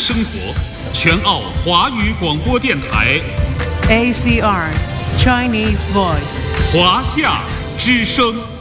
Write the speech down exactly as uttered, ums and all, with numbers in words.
生活，全澳华语广播电台 A C R Chinese Voice 华夏之声。